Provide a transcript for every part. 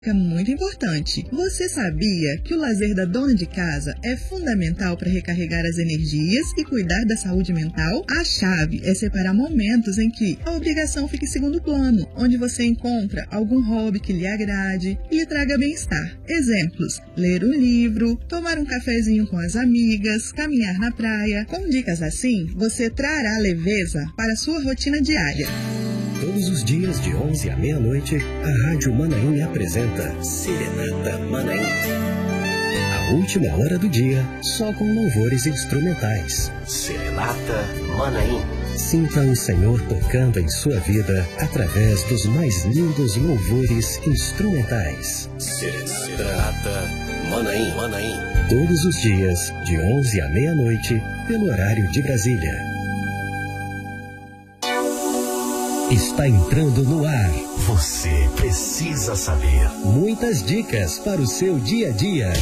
É muito importante. Você sabia que o lazer da dona de casa é fundamental para recarregar as energias e cuidar da saúde mental? A chave é separar momentos em que a obrigação fica em segundo plano, onde você encontra algum hobby que lhe agrade e lhe traga bem-estar. Exemplos: ler um livro, tomar um cafezinho com as amigas, caminhar na praia. Com dicas assim, você trará leveza para a sua rotina diária. Todos os dias, de 11 à meia-noite, a Rádio Manaim apresenta Serenata Manaim. A última hora do dia, só com louvores instrumentais. Serenata Manaim. Sinta o Senhor tocando em sua vida através dos mais lindos louvores instrumentais. Serenata Manaim. Todos os dias, de 11 à meia-noite, pelo horário de Brasília. Está entrando no ar. Você precisa saber. Muitas dicas para o seu dia a dia.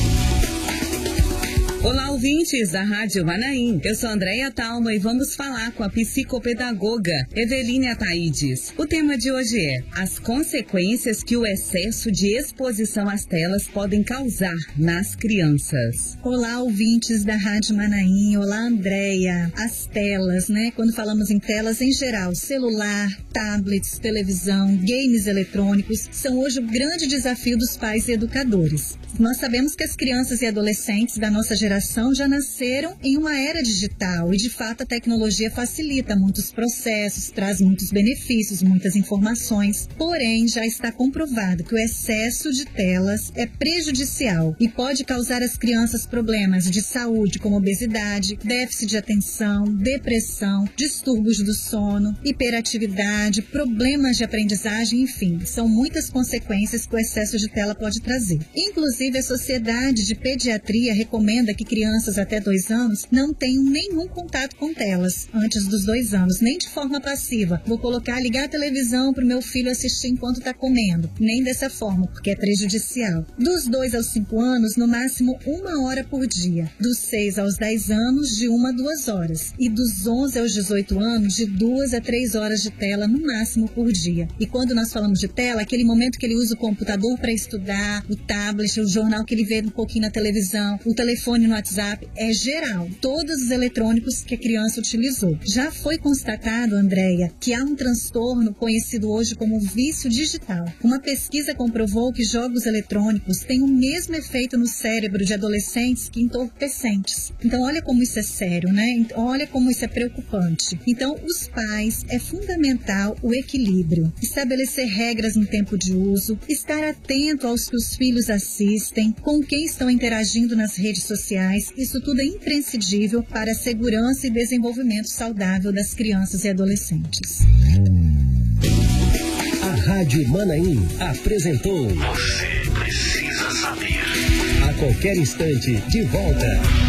Olá, ouvintes da Rádio Manaim. Eu sou Andréia Talma e vamos falar com a psicopedagoga Eveline Ataídes. O tema de hoje é as consequências que o excesso de exposição às telas podem causar nas crianças. Olá, ouvintes da Rádio Manaim. Olá, Andréia. As telas, né? Quando falamos em telas em geral, celular, tablets, televisão, games eletrônicos, são hoje o grande desafio dos pais e educadores. Nós sabemos que as crianças e adolescentes da nossa geração já nasceram em uma era digital e, de fato, a tecnologia facilita muitos processos, traz muitos benefícios, muitas informações. Porém, já está comprovado que o excesso de telas é prejudicial e pode causar às crianças problemas de saúde, como obesidade, déficit de atenção, depressão, distúrbios do sono, hiperatividade, problemas de aprendizagem, enfim, são muitas consequências que o excesso de tela pode trazer. Inclusive, a Sociedade de Pediatria recomenda que crianças até 2 anos não tenham nenhum contato com telas antes dos 2 anos, nem de forma passiva. Vou ligar a televisão para o meu filho assistir enquanto está comendo. Nem dessa forma, porque é prejudicial. Dos 2 aos 5 anos, no máximo 1 hora por dia. Dos 6 aos 10 anos, de 1 a 2 horas. E dos 11 aos 18 anos, de 2 a 3 horas de tela, no máximo por dia. E quando nós falamos de tela, aquele momento que ele usa o computador para estudar, o tablet, o jornal que ele vê um pouquinho na televisão, o telefone no WhatsApp, é geral. Todos os eletrônicos que a criança utilizou. Já foi constatado, Andréia, que há um transtorno conhecido hoje como vício digital. Uma pesquisa comprovou que jogos eletrônicos têm o mesmo efeito no cérebro de adolescentes que entorpecentes. Então, olha como isso é sério, né? Olha como isso é preocupante. Então, os pais, é fundamental o equilíbrio. Estabelecer regras no tempo de uso, estar atento aos que os filhos assistem, com quem estão interagindo nas redes sociais. Isso tudo é imprescindível para a segurança e desenvolvimento saudável das crianças e adolescentes. A Rádio Manaim apresentou Você Precisa Saber. A qualquer instante, de volta.